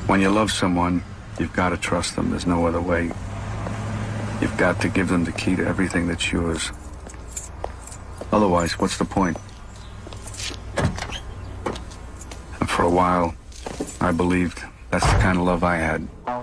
When you love someone, you've got to trust them. There's no other way. You've got to give them the key to everything that's yours. Otherwise, what's the point? And for a while, I believed that's the kind of love I had.